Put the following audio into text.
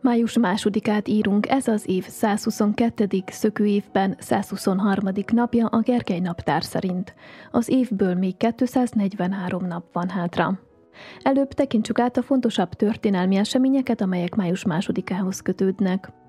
Május 2-át írunk, ez az év 122. szökőévben 123. napja a Gergely naptár szerint. Az évből még 243 nap van hátra. Előbb tekintsük át a fontosabb történelmi eseményeket, amelyek május 2-ához kötődnek.